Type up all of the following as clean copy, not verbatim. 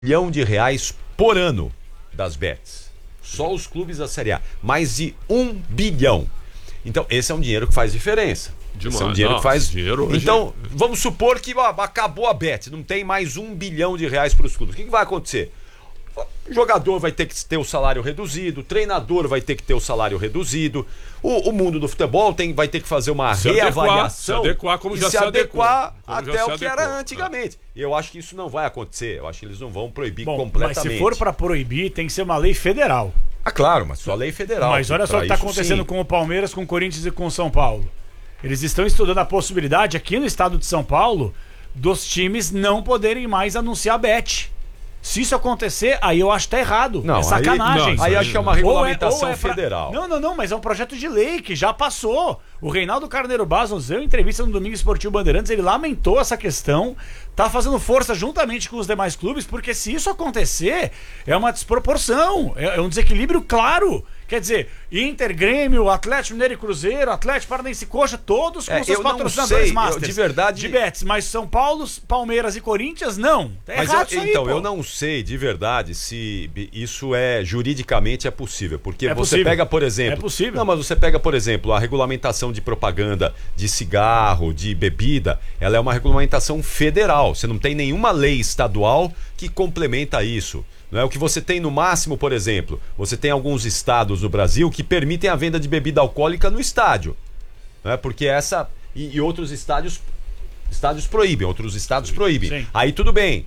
bilhão de reais por ano das bets. Só os clubes da Série A. Mais de 1 bilhão. Então, esse é um dinheiro que faz diferença. Esse é um dinheiro que faz. Então, vamos supor que acabou a bet, não tem mais 1 bilhão de reais para os clubes. O que vai acontecer? O jogador vai ter que ter o salário reduzido, o treinador vai ter que ter o salário reduzido, o mundo do futebol vai ter que fazer uma reavaliação, se adequar como já se adequar até o que era antigamente. Eu acho que isso não vai acontecer, eu acho que eles não vão proibir completamente. Mas se for para proibir, tem que ser uma lei federal. Ah, claro, mas só lei federal. Mas olha só o que está acontecendo com o Palmeiras, com o Corinthians e com o São Paulo. Eles estão estudando a possibilidade aqui no estado de São Paulo dos times não poderem mais anunciar bet. Se isso acontecer, aí eu acho que tá errado. Não, é sacanagem. Aí acho que é uma regulamentação federal. Não, mas é um projeto de lei que já passou. O Reinaldo Carneiro Bastos deu entrevista no Domingo Esportivo Bandeirantes, ele lamentou essa questão, tá fazendo força juntamente com os demais clubes, porque se isso acontecer, é uma desproporção, é um desequilíbrio claro. Quer dizer, Inter, Grêmio, Atlético Mineiro e Cruzeiro, Atlético Paranaense e Coxa, todos com seus patrocinadores masters. De verdade. De bets, mas São Paulo, Palmeiras e Corinthians, não. Tá errado isso aí, então, eu não sei de verdade se isso juridicamente é possível. Porque você pega, por exemplo. É possível. Não, mas você pega, por exemplo, a regulamentação de propaganda de cigarro, de bebida, ela é uma regulamentação federal. Você não tem nenhuma lei estadual que complementa isso. Não é o que você tem no máximo, por exemplo, você tem alguns estados no Brasil que permitem a venda de bebida alcoólica no estádio, não é? Porque e outros estádios proíbem, outros estados proíbem. Sim. Aí tudo bem,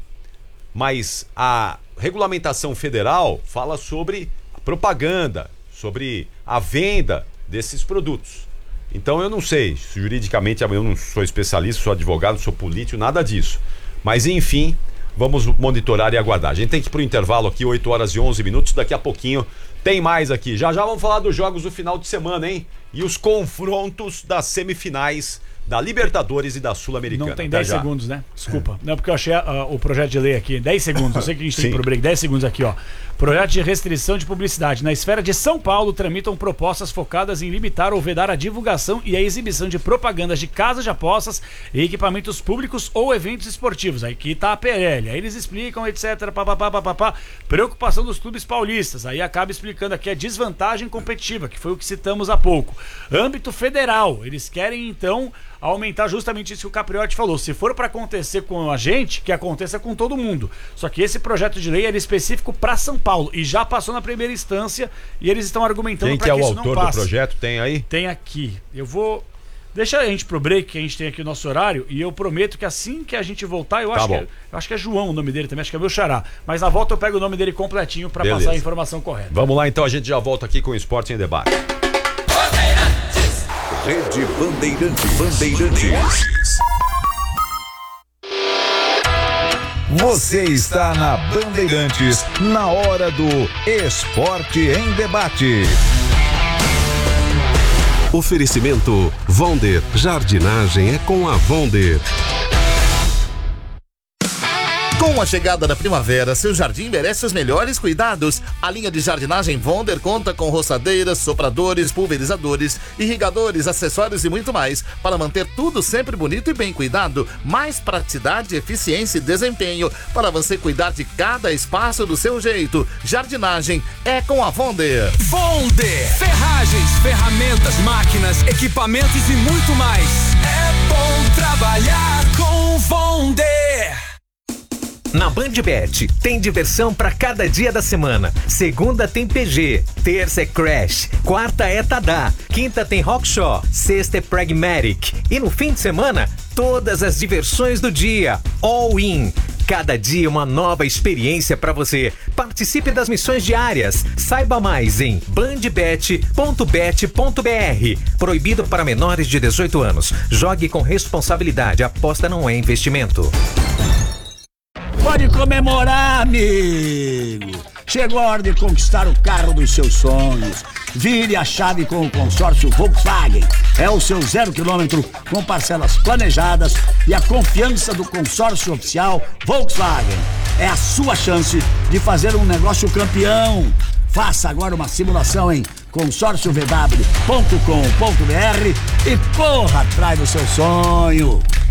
mas a regulamentação federal fala sobre a propaganda, sobre a venda desses produtos. Então eu não sei, juridicamente eu não sou especialista, sou advogado, sou político, nada disso. Mas enfim, vamos monitorar e aguardar. A gente tem que ir pro intervalo aqui, 8 horas e 11 minutos. Daqui a pouquinho tem mais aqui. Já vamos falar dos jogos do final de semana, hein? E os confrontos das semifinais da Libertadores e da Sul-Americana. Não tem 10 segundos, né? Desculpa. Não, porque eu achei o projeto de lei aqui. 10 segundos. Eu sei que a gente tem que ir pro break. 10 segundos aqui, ó. Projeto de restrição de publicidade. Na esfera de São Paulo, tramitam propostas focadas em limitar ou vedar a divulgação e a exibição de propagandas de casas de apostas e equipamentos públicos ou eventos esportivos. Aqui tá a PL. Aí eles explicam, etc. Papapá. Preocupação dos clubes paulistas. Aí acaba explicando aqui a desvantagem competitiva, que foi o que citamos há pouco. Âmbito federal. Eles querem, então, aumentar justamente isso que o Capriotti falou. Se for para acontecer com a gente, que aconteça com todo mundo. Só que esse projeto de lei era específico para São Paulo e já passou na primeira instância e eles estão argumentando para que isso não passe. Quem que é o autor do projeto? Tem aí? Tem aqui. Eu vou... Deixa a gente pro break, que a gente tem aqui o nosso horário, e eu prometo que assim que a gente voltar, eu acho que é João o nome dele também, acho que é meu xará. Mas na volta eu pego o nome dele completinho para passar a informação correta. Vamos lá então, a gente já volta aqui com o Esporte em Debate. Rede Bandeirantes. Você está na Bandeirantes, na hora do Esporte em Debate. Oferecimento Vonder. Jardinagem é com a Vonder. Com a chegada da primavera, seu jardim merece os melhores cuidados. A linha de jardinagem Vonder conta com roçadeiras, sopradores, pulverizadores, irrigadores, acessórios e muito mais para manter tudo sempre bonito e bem cuidado. Mais praticidade, eficiência e desempenho para você cuidar de cada espaço do seu jeito. Jardinagem é com a Vonder. Vonder. Ferragens, ferramentas, máquinas, equipamentos e muito mais. É bom trabalhar com Vonder. Na BandBet tem diversão para cada dia da semana. Segunda tem PG, terça é Crash, quarta é Tadá, quinta tem Rockshaw, sexta é Pragmatic e no fim de semana todas as diversões do dia, all in. Cada dia uma nova experiência para você. Participe das missões diárias. Saiba mais em bandbet.bet.br. Proibido para menores de 18 anos. Jogue com responsabilidade. Aposta não é investimento. Pode comemorar, amigo! Chegou a hora de conquistar o carro dos seus sonhos. Vire a chave com o consórcio Volkswagen. É o seu 0 km com parcelas planejadas e a confiança do consórcio oficial Volkswagen. É a sua chance de fazer um negócio campeão. Faça agora uma simulação em consórciovw.com.br e corra atrás do seu sonho.